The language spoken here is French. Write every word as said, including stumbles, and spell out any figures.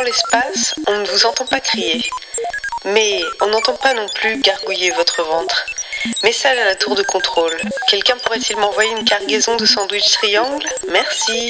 l'espace, on ne vous entend pas crier. Mais on n'entend pas non plus gargouiller votre ventre. Message à la tour de contrôle. Quelqu'un pourrait-il m'envoyer une cargaison de sandwich triangle? Merci.